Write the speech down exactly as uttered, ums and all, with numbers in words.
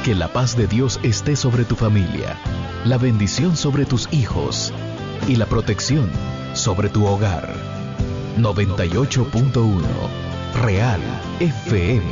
Que la paz de Dios esté sobre tu familia, la bendición sobre tus hijos y la protección sobre tu hogar. noventa y ocho punto uno Real F M.